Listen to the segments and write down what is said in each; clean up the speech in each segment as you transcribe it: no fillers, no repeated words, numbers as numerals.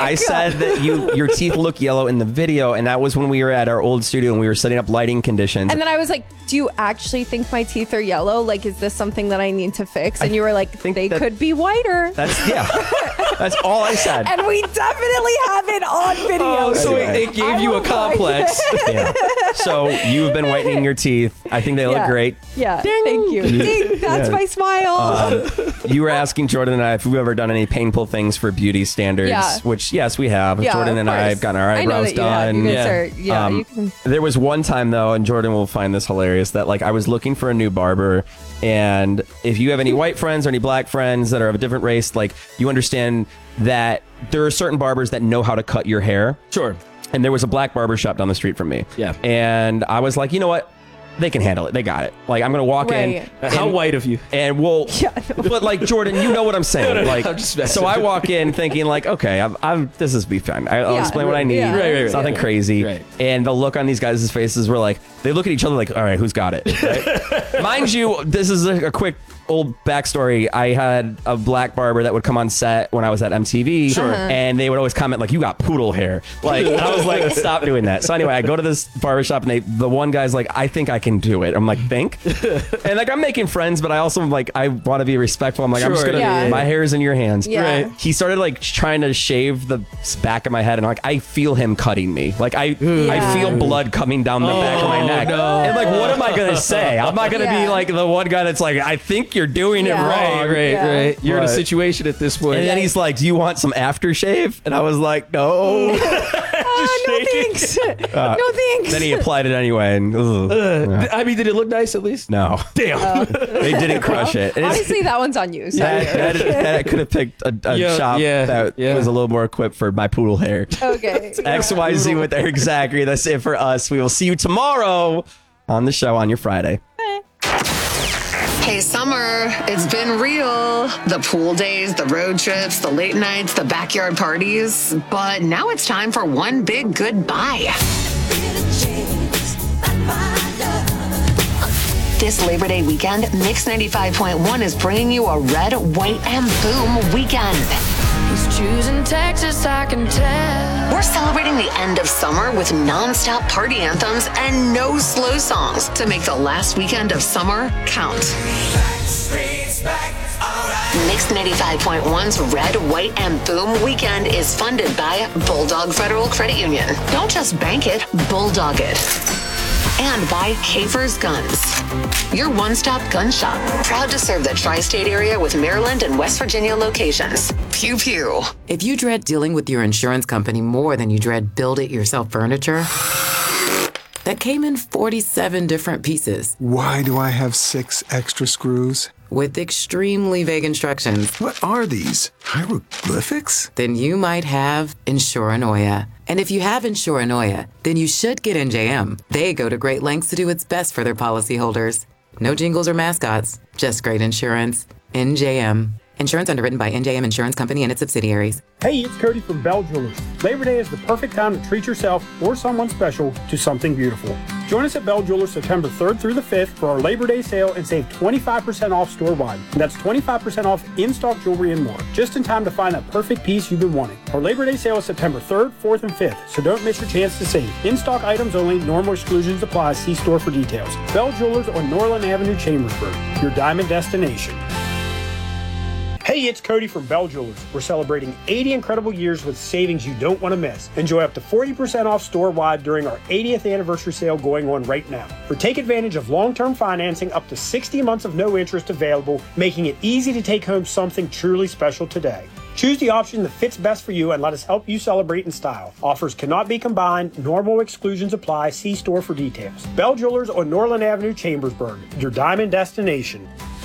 I said that your teeth look yellow in the video, and that was when we were at our old studio and we were setting up lighting conditions. And then I was like, do you actually think my teeth are yellow? Like, is this something that I need to fix? And you were like, they could be whiter. That's all I said. And we definitely have it on video. Oh, so it gave you a complex. Yeah. So you've been whitening your teeth. I think they look great. Yeah, thank you. Ding, that's my smile. You were asking Jordan and I if we've ever done any painful things for beauty standards, which, yes, we have. Yeah, Jordan and I have gotten our eyebrows done. You can. There was one time, though, and Jordan will find this hilarious, that like I was looking for a new barber. And if you have any white friends or any black friends that are of a different race, like you understand that there are certain barbers that know how to cut your hair. Sure. And there was a black barber shop down the street from me. Yeah. And I was like, you know what? They can handle it. They got it. Like, I'm going to walk in. How white of you? And but like, Jordan, you know what I'm saying. No, like, I'm just messing. So I walk in thinking like, okay, this is be fine. I'll explain what I need. Yeah. Right, it's nothing crazy. Right. And the look on these guys' faces were like, they look at each other like, all right, who's got it? Right? Mind you, this is a quick old backstory. I had a black barber that would come on set when I was at MTV. Sure. And they would always comment like, you got poodle hair. Like, and I was like, stop doing that. So anyway, I go to this barbershop and the one guy's like, I think I can do it. I'm like, think? And like, I'm making friends, but I also like, I want to be respectful. I'm like, I'm just going to, my hair's in your hands. Yeah. Right. He started like trying to shave the back of my head and like, I feel him cutting me. Like I feel blood coming down the back of my neck. No. And like, what am I going to say? I'm not going to be like the one guy that's like, I think you're doing it wrong. Right. You're in a situation at this point. And then he's like, do you want some aftershave? And I was like, no. No thanks. No thanks. Then he applied it anyway. And I mean, did it look nice at least? no. Damn. They didn't crush it. And it's- Honestly, that one's on you. So. I could have picked a shop that was a little more equipped for my poodle hair. Okay. XYZ with Eric Zachary. That's it for us. We will see you tomorrow on the show on your Friday. Hey, summer, it's been real. The pool days, the road trips, the late nights, the backyard parties. But now it's time for one big goodbye. This Labor Day weekend, Mix 95.1 is bringing you a red, white, and boom weekend. He's choosing Texas, I can tell. We're celebrating the end of summer with non-stop party anthems and no slow songs to make the last weekend of summer count. Mix 95.1's Red, White, and Boom weekend is funded by Bulldog Federal Credit Union. Don't just bank it, bulldog it. And by Kafer's Guns, your one-stop gun shop. Proud to serve the tri-state area with Maryland and West Virginia locations. Pew pew. If you dread dealing with your insurance company more than you dread build-it-yourself furniture, that came in 47 different pieces. Why do I have 6 extra screws? With extremely vague instructions. What are these? Hieroglyphics? Then you might have Insuranoia. And if you have Insuranoia, then you should get NJM. They go to great lengths to do what's best for their policyholders. No jingles or mascots, just great insurance. NJM. Insurance underwritten by NJM Insurance Company and its subsidiaries. Hey, it's Cody from Bell Jewelers. Labor Day is the perfect time to treat yourself or someone special to something beautiful. Join us at Bell Jewelers September 3rd through the 5th for our Labor Day sale and save 25% off store-wide. That's 25% off in-stock jewelry and more, just in time to find that perfect piece you've been wanting. Our Labor Day sale is September 3rd, 4th, and 5th, so don't miss your chance to save. In-stock items only, normal exclusions apply. See store for details. Bell Jewelers on Norland Avenue, Chambersburg, your diamond destination. Hey, it's Cody from Bell Jewelers. We're celebrating 80 incredible years with savings you don't want to miss. Enjoy up to 40% off store-wide during our 80th anniversary sale going on right now. Or take advantage of long-term financing up to 60 months of no interest available, making it easy to take home something truly special today. Choose the option that fits best for you and let us help you celebrate in style. Offers cannot be combined. Normal exclusions apply. See store for details. Bell Jewelers on Norland Avenue, Chambersburg, your diamond destination.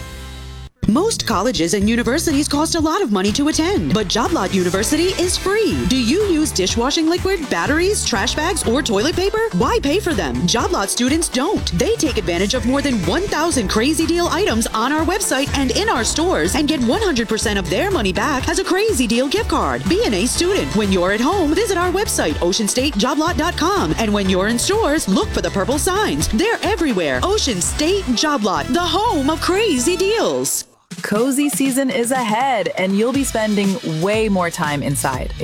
Most colleges and universities cost a lot of money to attend, but JobLot University is free. Do you use dishwashing liquid, batteries, trash bags, or toilet paper? Why pay for them? JobLot students don't. They take advantage of more than 1,000 crazy deal items on our website and in our stores and get 100% of their money back as a crazy deal gift card. Be an A student. When you're at home, visit our website, oceanstatejoblot.com. And when you're in stores, look for the purple signs. They're everywhere. Ocean State JobLot, the home of crazy deals. Cozy season is ahead, and you'll be spending way more time inside.